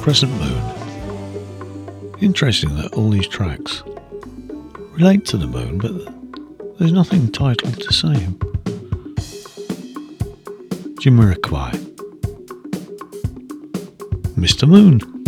Crescent Moon. Interesting that all these tracks relate to the moon, but there's nothing titled the same. Jamiroquai, Mr. Moon.